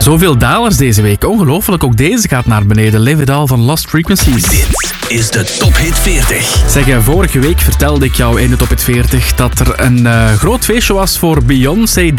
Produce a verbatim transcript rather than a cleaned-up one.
Zoveel dalers deze week. Ongelooflijk, ook deze gaat naar beneden. Live It All van Lost Frequencies. Dit is de Top Hit veertig. Zeg, vorige week vertelde ik jou in de Top Hit veertig dat er een uh, groot feestje was voor Beyoncé